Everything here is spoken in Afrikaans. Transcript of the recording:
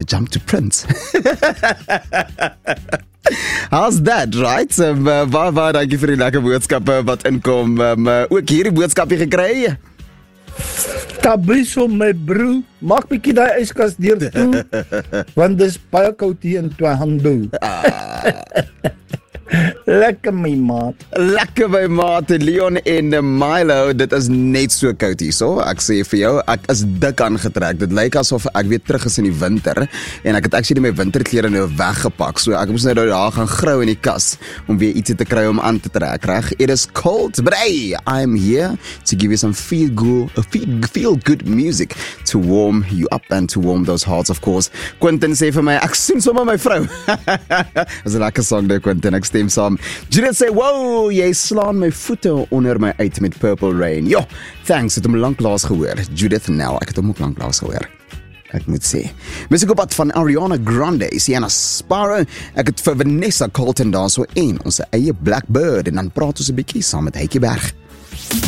jump to Prince. How's that, right? Waar dankie vir die lekker boodskappe wat inkom. Ook hierdie boodskapie gekry. Taboes om my broer, maak bietjie daai yskas deur toe, want dis baie koud hier in Twahando. Lekker my maat. Lekker my maat, Leon en Milo, dit is net so koud hier so. Ek sê vir jou, ek is dik aangetrek. Dit lyk asof ek weer terug is in die winter en ek het actually my winterklere nou weggepak. So ek moes nou daar gaan grou in die kas om weer ietsie te kry om aan te trek, reg? It is cold, but hey, I'm here to give you some feel good music to warm you up and to warm those hearts, of course. Quentin sê vir my, ek sien sommer my vrou. Dis 'n lekker song daar, Quentin. Ek stem saam. Judith sê, wow, jy slaan my voete onder my uit met Purple Rain. Jo, thanks, het hom lanklaas gehoor. Judith, ek het hom ook lanklaas gehoor. Ek moet sê. Musiek op pad van Ariana Grande, Sienna Sparrow. Ek het vir Vanessa Colton daar so en ons eie Blackbird en dan praat ons 'n bietjie saam met Heitjie Berg.